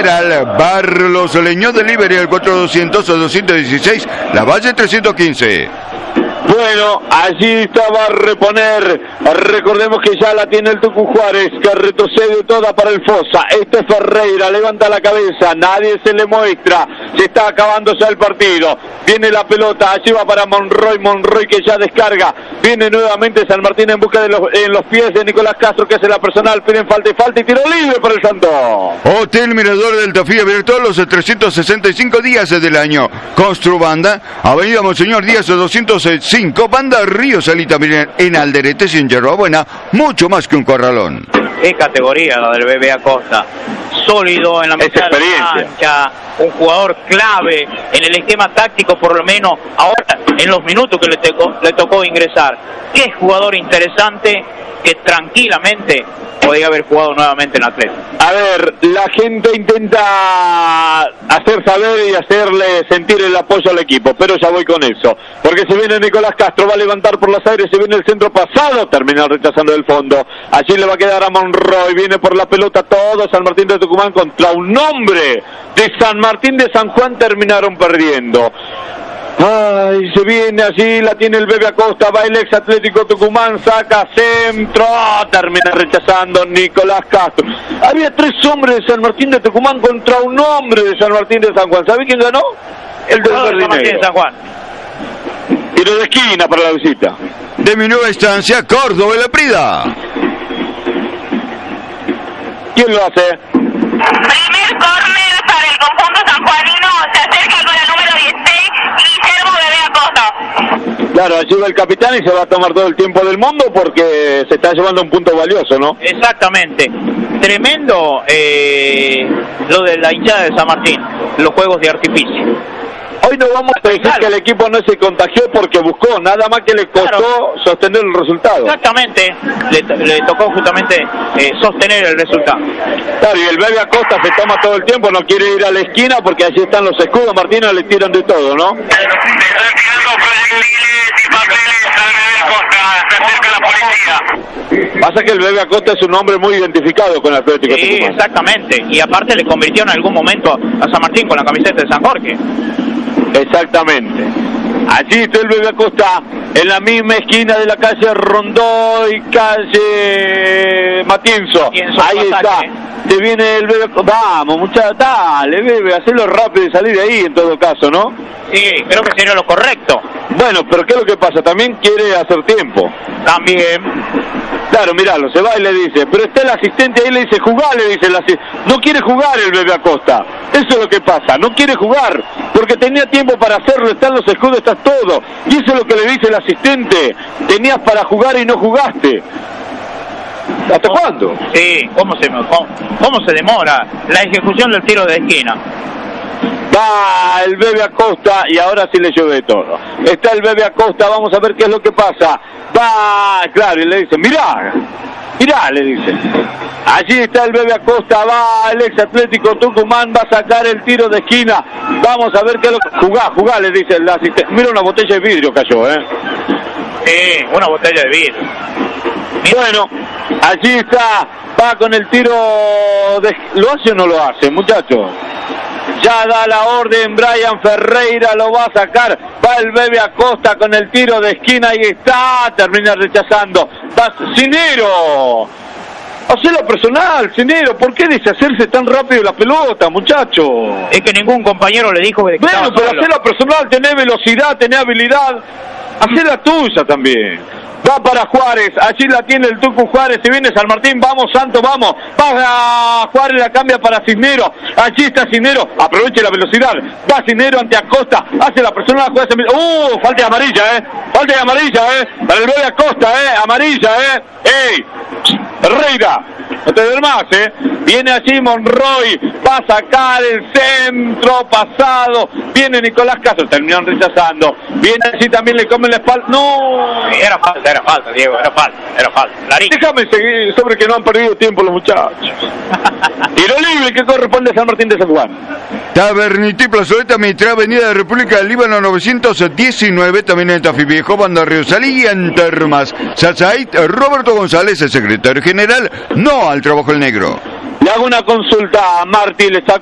General Barlos Leñó Delivery, el 4200-216, La Valle 315. Bueno, allí estaba a reponer. Recordemos que ya la tiene el Tucu Juárez, que retrocede toda para el Fosa. Este es Ferreira, levanta la cabeza, nadie se le muestra. Se está acabando ya el partido. Viene la pelota, allí va para Monroy que ya descarga. Viene nuevamente San Martín en busca de en los pies de Nicolás Castro, que hace la personal. Piden falta y tiro libre para el Santo. Hotel Mirador del Tafí, abierto los 365 días del año. Construbanda, Avenida Monseñor Díaz 205, Banda Río Salita, miren, en Alderete, sin Yerbabuena, mucho más que un corralón. Es categoría la del Bebe Acosta, sólido en la mitad de la cancha, un jugador clave en el esquema táctico, por lo menos ahora en los minutos que le tocó ingresar. Qué jugador interesante que tranquilamente podía haber jugado nuevamente en Atleta. A ver, la gente intenta hacer saber y hacerle sentir el apoyo al equipo, pero ya voy con eso, porque se viene Nicolás Castro, va a levantar por las aires, se viene el centro pasado, termina rechazando del fondo, allí le va a quedar a Monroy, viene por la pelota todo San Martín de Tucumán contra un hombre de San Martín de San Juan, terminaron perdiendo. Ay, se viene allí, la tiene el Bebe Acosta, va el ex Atlético Tucumán, saca centro, termina rechazando Nicolás Castro. Había 3 hombres de San Martín de Tucumán contra un hombre de San Martín de San Juan. ¿Sabe quién ganó? El del San Martín de San Juan. Tiro de esquina para la visita. De mi nueva estancia, Córdoba y La Prida. ¿Quién lo hace? Primer córner para el conjunto sanjuanino, se acerca con el número 16, Guillermo Bebe Acosta. Claro, allí va el capitán y se va a tomar todo el tiempo del mundo porque se está llevando un punto valioso, ¿no? Exactamente. Tremendo lo de la hinchada de San Martín, los juegos de artificio. Hoy no vamos a decir que el equipo no se contagió porque buscó, nada más que le costó sostener el resultado. Exactamente, le tocó justamente sostener el resultado. Claro, y el Bebe Acosta se toma todo el tiempo, no quiere ir a la esquina porque allí están los escudos, Martina, le tiran de todo, ¿no? Le están tirando proyectiles y papeles al Bebe Acosta, se acerca la policía. Pasa que el Bebe Acosta es un hombre muy identificado con el Atlético Sí, Tucumán. exactamente, y aparte le convirtió en algún momento a San Martín con la camiseta de San Jorge. Exactamente. Allí está el Bebe Acosta en la misma esquina de la calle Rondó y calle Matienzo. Ahí está. Se viene el Bebe Acosta. Vamos, muchachos, dale, Bebe, hacelo rápido y salir de ahí en todo caso, ¿no? Sí, creo que sería lo correcto. Bueno, pero ¿qué es lo que pasa? También quiere hacer tiempo. También. Claro, miralo, se va y le dice, pero está el asistente ahí, le dice, jugá, le dice el asistente. No quiere jugar el Bebe Acosta. Eso es lo que pasa, no quiere jugar, porque tenía tiempo para hacerlo, están los escudos, está todo. Y eso es lo que le dice el asistente, tenías para jugar y no jugaste. ¿Hasta cuándo? Sí, ¿cómo se demora la ejecución del tiro de esquina? Va el Bebe Acosta y ahora sí le llueve todo. Está el Bebe Acosta, vamos a ver qué es lo que pasa. Va, claro, y le dice, mirá, le dice. Allí está el Bebe Acosta, va el ex Atlético Tucumán, va a sacar el tiro de esquina. Vamos a ver qué es lo que... Jugá, le dice el asistente. Mira, una botella de vidrio cayó, Sí, una botella de vidrio. Bueno, allí está, va con el tiro de... ¿Lo hace o no lo hace, muchachos? Ya da la orden Brian Ferreira, lo va a sacar, va el Bebe Acosta con el tiro de esquina, ahí está, termina rechazando, va Cinero, hacelo personal, Cinero, ¿por qué deshacerse tan rápido la pelota, muchacho? Es que ningún compañero le dijo que... Bueno, pero hacelo personal, tenés velocidad, tenés habilidad, hacela tuya también. Va para Juárez, allí la tiene el Tucu Juárez, se viene San Martín, vamos Santo, vamos, va Juárez, la cambia para Cisnero, allí está Cisnero, aproveche la velocidad, va Cisnero ante Acosta, hace la persona, juega falta de amarilla, falta de amarilla, para el Bebe Acosta, amarilla, ey, Ferreira, no te duermas, viene allí Monroy, va a sacar el centro pasado, viene Nicolás Castro, terminan rechazando, viene allí también, le comen la espalda, no, era falta, Diego, era falta. Déjame seguir sobre que no han perdido tiempo los muchachos. Tiro libre que corresponde a San Martín de San Juan. Tabernití Plazoleta Mitra, Avenida de República del Líbano 919, también en Tafí Viejo, Banda Río Salí y en Termas. Sasait, Roberto González, el secretario general, no al trabajo el negro. Le hago una consulta a Martí, le está